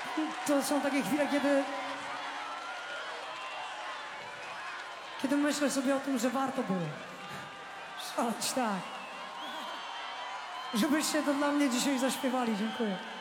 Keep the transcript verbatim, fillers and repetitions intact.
To są takie chwile, kiedy... Kiedy myślę sobie o tym, że warto było szaleć, tak. Żebyście to dla mnie dzisiaj zaśpiewali. Dziękuję.